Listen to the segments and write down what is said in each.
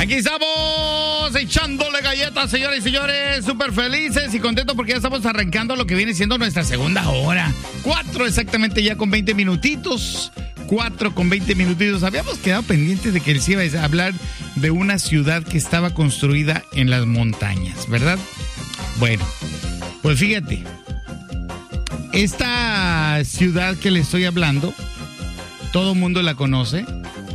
Aquí estamos echándole galletas, señores y señores, súper felices y contentos porque ya estamos arrancando lo que viene siendo nuestra segunda hora. 4 exactamente ya con 20 minutitos. 4 con 20 minutitos. Habíamos quedado pendientes de que les iba a hablar de una ciudad que estaba construida en las montañas, ¿verdad? Bueno, pues fíjate, esta ciudad que les estoy hablando, todo el mundo la conoce.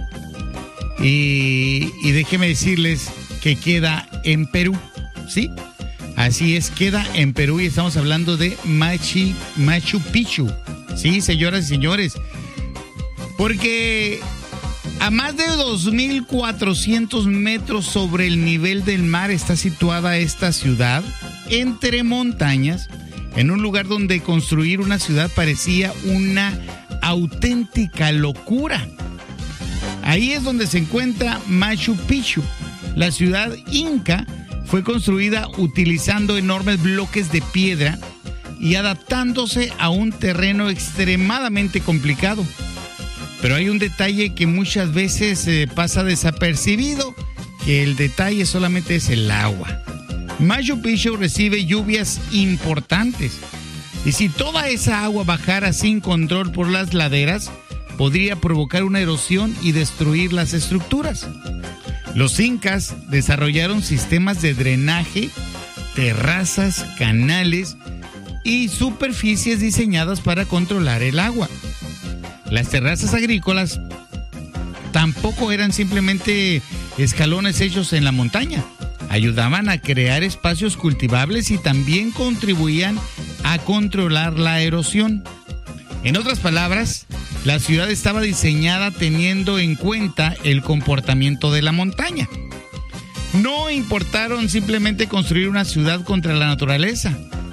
Y déjenme decirles que queda en Perú, ¿sí? Así es, queda en Perú y estamos hablando de Machu Picchu, ¿sí, señoras y señores? Porque a más de 2.400 metros sobre el nivel del mar está situada esta ciudad, entre montañas, en un lugar donde construir una ciudad parecía una auténtica locura. Ahí es donde se encuentra Machu Picchu. La ciudad inca fue construida utilizando enormes bloques de piedra y adaptándose a un terreno extremadamente complicado. Pero hay un detalle que muchas veces pasa desapercibido, que el detalle solamente es el agua. Machu Picchu recibe lluvias importantes y si toda esa agua bajara sin control por las laderas, podría provocar una erosión y destruir las estructuras. Los incas desarrollaron sistemas de drenaje, terrazas, canales y superficies diseñadas para controlar el agua. Las terrazas agrícolas tampoco eran simplemente escalones hechos en la montaña. Ayudaban a crear espacios cultivables y también contribuían a controlar la erosión. En otras palabras, la ciudad estaba diseñada teniendo en cuenta el comportamiento de la montaña. No importaron simplemente construir una ciudad contra la naturaleza.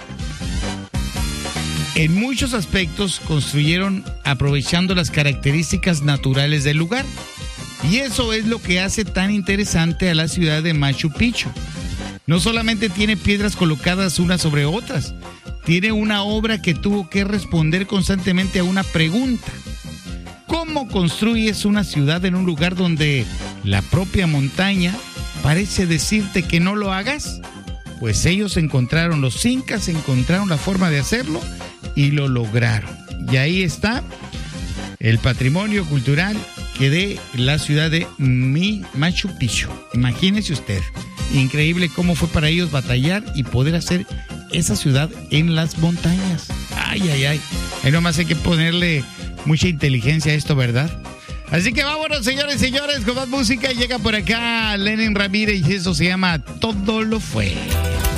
En muchos aspectos construyeron aprovechando las características naturales del lugar. Y eso es lo que hace tan interesante a la ciudad de Machu Picchu. No solamente tiene piedras colocadas unas sobre otras, tiene una obra que tuvo que responder constantemente a una pregunta. ¿Cómo construyes una ciudad en un lugar donde la propia montaña parece decirte que no lo hagas? Pues los incas encontraron la forma de hacerlo y lo lograron. Y ahí está el patrimonio cultural que de la ciudad de Machu Picchu. Imagínese usted, increíble cómo fue para ellos batallar y poder hacer esa ciudad en las montañas. Ay, ay, ay. Ahí nomás hay que ponerle mucha inteligencia a esto, ¿verdad? Así que vámonos, señores y señores, con más música. Llega por acá Lenin Ramírez y eso se llama Todo lo Fue.